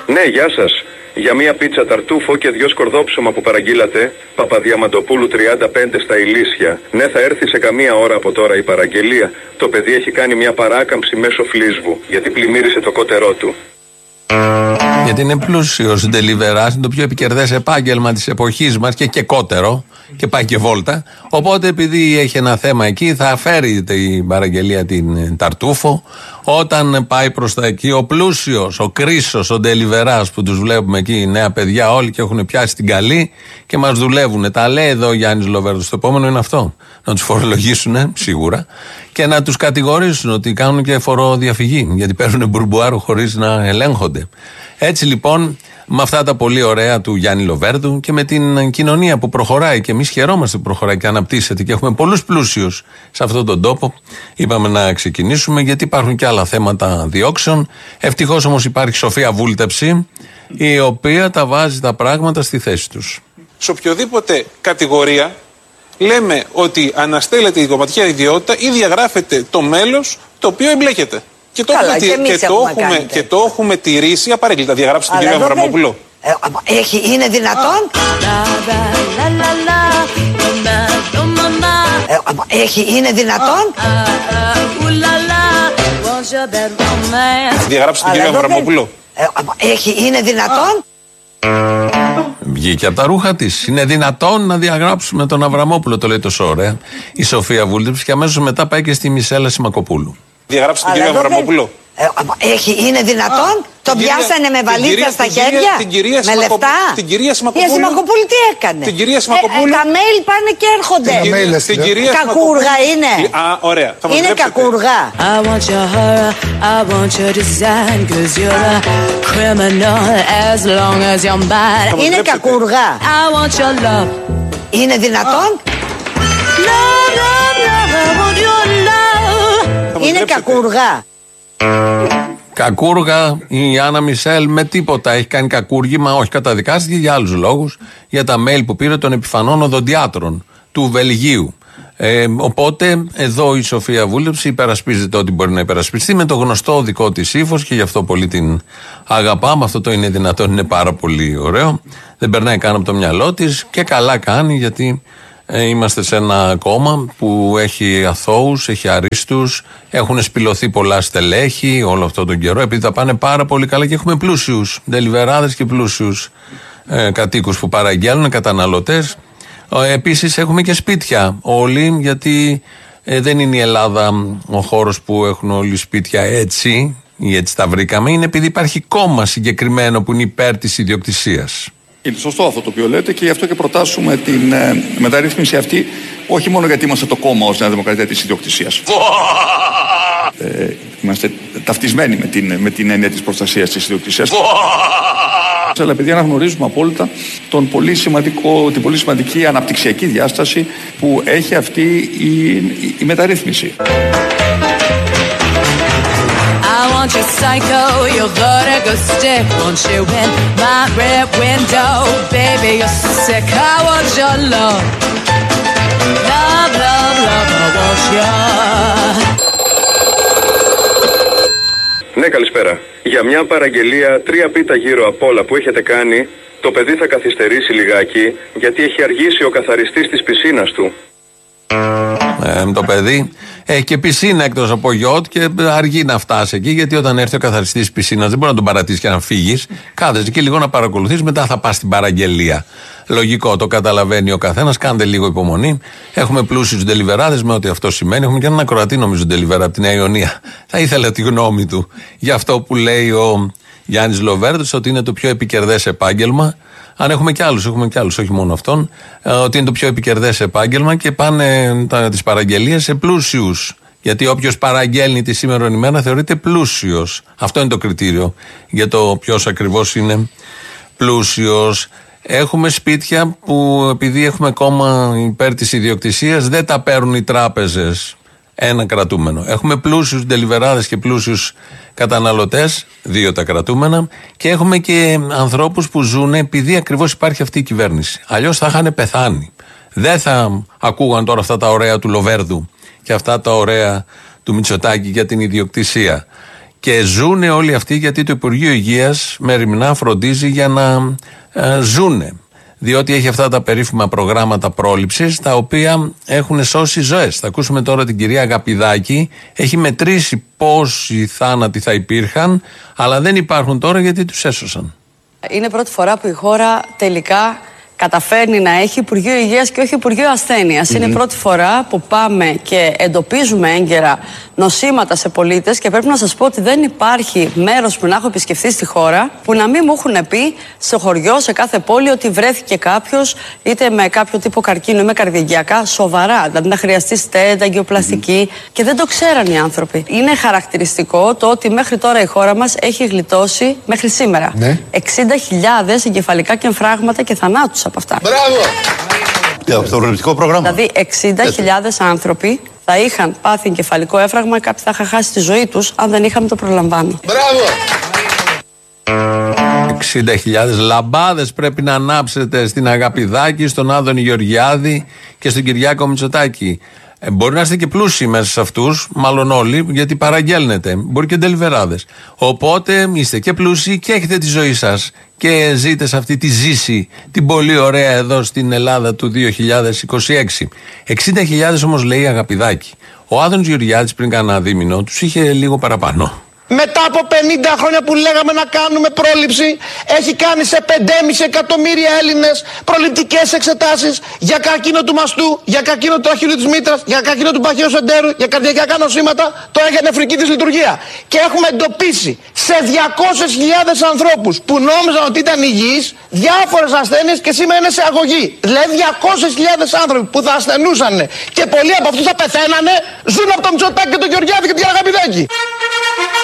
Ναι, γεια σας. Για μία πίτσα ταρτούφο και 2 σκορδόψωμα που παραγγείλατε, Παπαδιαμαντοπούλου 35 στα Ηλίσια. Ναι, θα έρθει σε καμία ώρα από τώρα η παραγγελία. Το παιδί έχει κάνει μια παράκαμψη μέσω φλίσβου, γιατί πλημμύρισε το κότερό του. Γιατί είναι πλούσιος ντελιβεράς, είναι το πιο επικερδές επάγγελμα της εποχής μας και κότερο και πάει και βόλτα. Οπότε επειδή έχει ένα θέμα εκεί, θα φέρει την παραγγελία την ταρτούφο. Όταν πάει προς τα εκεί, ο πλούσιος, ο Κρίσος, ο ντελιβεράς που τους βλέπουμε εκεί, οι νέα παιδιά όλοι και έχουν πιάσει την καλή και μας δουλεύουν. Τα λέει εδώ ο Γιάννης Λοβέρδος. Το επόμενο είναι αυτό. Να τους φορολογήσουν σίγουρα και να τους κατηγορήσουν ότι κάνουν και φοροδιαφυγή. Γιατί παίρνουν μπουρμπουάρο χωρίς να ελέγχονται. Έτσι λοιπόν, με αυτά τα πολύ ωραία του Γιάννη Λοβέρδου και με την κοινωνία που προχωράει και εμείς χαιρόμαστε που προχωράει και αναπτύσσεται και έχουμε πολλούς πλούσιους σε αυτόν τον τόπο, είπαμε να ξεκινήσουμε γιατί υπάρχουν και άλλα θέματα διώξεων. Ευτυχώς όμως υπάρχει σοφία βούλτεψη η οποία τα βάζει τα πράγματα στη θέση τους. Σε οποιοδήποτε κατηγορία λέμε ότι αναστέλλεται η κομματική ιδιότητα ή διαγράφεται το μέλος το οποίο εμπλέκεται. Και το έχουμε τηρήσει απαραίτητα. Διαγράψει την κυρία Αβραμόπουλο. Είναι δυνατόν? Είναι δυνατόν? Διαγράψει την κυρία Αβραμόπουλο. Είναι δυνατόν? Βγήκε από τα ρούχα της. Είναι δυνατόν να διαγράψουμε τον Αβραμόπουλο, το λέει τόσο ωραία η Σοφία Βούλτεψη και αμέσως μετά πάει και στη Μισέλα Σιμακοπούλου. Διαγράψει την κυρία Αβραμόπουλο. Είναι δυνατόν? Το πιάσανε με βαλίτσα στα χέρια? Με λεφτά? Την κυρία Σιμακοπούλου. Η Σιμακοπούλου τι έκανε? Την κυρία Σιμακοπούλου. Τα mail πάνε και έρχονται. Κακούργα είναι. Ωραία. Είναι κακούργα. Είναι κακούργα. Είναι δυνατόν? Είναι κακούργα. Κακούργα η Άννα Μισελ με τίποτα έχει κάνει κακούργημα, όχι καταδικάστηκε για άλλους λόγους, για τα mail που πήρε των επιφανών οδοντιάτρων του Βελγίου. Οπότε εδώ η Σοφία Βούλτεψη υπερασπίζεται ό,τι μπορεί να υπερασπιστεί με το γνωστό δικό της ύφος και γι' αυτό πολύ την αγαπάμε. Αυτό το είναι δυνατόν, είναι πάρα πολύ ωραίο. Δεν περνάει καν από το μυαλό της και καλά κάνει γιατί είμαστε σε ένα κόμμα που έχει αθώους, έχει αρίστους, έχουν σπηλωθεί πολλά στελέχη όλο αυτόν τον καιρό επειδή θα πάνε πάρα πολύ καλά και έχουμε πλούσιους ντελιβεράδες και πλούσιους κατοίκους που παραγγέλνουν, καταναλωτές. Επίσης έχουμε και σπίτια όλοι γιατί δεν είναι η Ελλάδα ο χώρος που έχουν όλοι σπίτια έτσι ή έτσι τα βρήκαμε, είναι επειδή υπάρχει κόμμα συγκεκριμένο που είναι υπέρ της ιδιοκτησίας. Είναι σωστό αυτό το οποίο λέτε και γι' αυτό και προτάσουμε την μεταρρύθμιση αυτή, όχι μόνο γιατί είμαστε το κόμμα ως Νέα Δημοκρατία της ιδιοκτησίας. Είμαστε ταυτισμένοι με την έννοια της προστασίας της ιδιοκτησίας. Αλλά επειδή αναγνωρίζουμε απόλυτα την πολύ σημαντική αναπτυξιακή διάσταση που έχει αυτή η μεταρρύθμιση. You psycho, you're gonna go stick. Won't you in my rear window? Baby, you're so sick. I want your love. Love, love, love, I want your... Ναι, καλησπέρα. Για μια παραγγελία 3 πίτα γύρω από όλα που έχετε κάνει, το παιδί θα καθυστερήσει λιγάκι, γιατί έχει αργήσει ο καθαριστής της πισίνας του. Το παιδί έχει και πισίνα εκτός από γιότ και αργεί να φτάσει εκεί, γιατί όταν έρθει ο καθαριστής της πισίνας δεν μπορεί να τον παρατήσει και να φύγεις. Κάθεσαι εκεί λίγο να παρακολουθείς, μετά θα πας στην παραγγελία. Λογικό, το καταλαβαίνει ο καθένας. Κάντε λίγο υπομονή. Έχουμε πλούσιους ντελιβεράδες με ό,τι αυτό σημαίνει. Έχουμε και έναν ακροατή, νομίζω, ντελιβερά από τη Νέα Ιωνία. Θα ήθελα τη γνώμη του για αυτό που λέει ο Γιάννης Λοβέρδος, ότι είναι το πιο επικερδές επάγγελμα. Αν έχουμε κι άλλους, όχι μόνο αυτόν, ότι είναι το πιο επικερδές επάγγελμα και πάνε τις παραγγελίες σε πλούσιους. Γιατί όποιος παραγγέλνει τη σήμερα ημέρα θεωρείται πλούσιος. Αυτό είναι το κριτήριο για το ποιος ακριβώς είναι πλούσιος. Έχουμε σπίτια που επειδή έχουμε κόμμα υπέρ της ιδιοκτησίας δεν τα παίρνουν οι τράπεζες. Ένα κρατούμενο. Έχουμε πλούσιους ντελιβεράδες και πλούσιους καταναλωτές, 2 τα κρατούμενα, και έχουμε και ανθρώπους που ζουν επειδή ακριβώς υπάρχει αυτή η κυβέρνηση. Αλλιώς θα είχαν πεθάνει. Δεν θα ακούγαν τώρα αυτά τα ωραία του Λοβέρδου και αυτά τα ωραία του Μητσοτάκη για την ιδιοκτησία. Και ζούνε όλοι αυτοί γιατί το Υπουργείο Υγείας μεριμνά φροντίζει για να ζούνε. Διότι έχει αυτά τα περίφημα προγράμματα πρόληψης, τα οποία έχουν σώσει ζωές. Θα ακούσουμε τώρα την κυρία Αγαπηδάκη. Έχει μετρήσει πόσοι θάνατοι θα υπήρχαν, αλλά δεν υπάρχουν τώρα γιατί τους έσωσαν. Είναι πρώτη φορά που η χώρα τελικά καταφέρνει να έχει Υπουργείο Υγείας και όχι Υπουργείο Ασθένειας. Είναι η πρώτη φορά που πάμε και εντοπίζουμε έγκαιρα νοσήματα σε πολίτες και πρέπει να σας πω ότι δεν υπάρχει μέρος που να έχω επισκεφθεί στη χώρα που να μην μου έχουν πει σε χωριό, σε κάθε πόλη, ότι βρέθηκε κάποιος είτε με κάποιο τύπο καρκίνο ή με καρδιαγγειακά σοβαρά. Δηλαδή να χρειαστεί στέντα, αγκιοπλαστική και δεν το ξέραν οι άνθρωποι. Είναι χαρακτηριστικό το ότι μέχρι τώρα η χώρα μας έχει γλιτώσει μέχρι σήμερα 60.000 εγκεφαλικά και εμφράγματα και θανάτους από αυτά. Μπράβο! Από το προληπτικό πρόγραμμα. Δηλαδή 60.000 άνθρωποι θα είχαν πάθει εγκεφαλικό έφραγμα, κάποιοι θα είχαν χάσει τη ζωή τους αν δεν είχαμε το προλαμβάνει. Μπράβο! 60.000 λαμπάδες πρέπει να ανάψετε στην Αγαπηδάκη, στον Άδωνη Γεωργιάδη και στον Κυριάκο Μητσοτάκη. Μπορεί να είστε και πλούσιοι μέσα σε αυτούς, μάλλον όλοι, γιατί παραγγέλνετε. Μπορεί και ντελιβεράδες. Οπότε είστε και πλούσιοι και έχετε τη ζωή σας. Και ζείτε σε αυτή τη ζήση, την πολύ ωραία εδώ στην Ελλάδα του 2026. 60.000 όμως λέει η Αγαπηδάκη. Ο Άδωνης Γεωργιάδης πριν κάνα δίμηνο τους είχε λίγο παραπάνω. Μετά από 50 χρόνια που λέγαμε να κάνουμε πρόληψη, έχει κάνει σε 5,5 εκατομμύρια Έλληνες προληπτικές εξετάσεις για καρκίνο του μαστού, για καρκίνο του τραχείου της μήτρας, για καρκίνο του παχαίου εντέρου, για καρδιακά νοσήματα, τώρα για νεφρική της λειτουργία. Και έχουμε εντοπίσει σε 200.000 ανθρώπους που νόμιζαν ότι ήταν υγιείς διάφορες ασθένειες και σήμερα είναι σε αγωγή. Δηλαδή 200.000 άνθρωποι που θα ασθενούσαν και πολλοί από αυτούς θα πεθαίνανε, ζουν από το Μητσοτάκη και το Γεωργιάδη και την Αγαπηδάκη.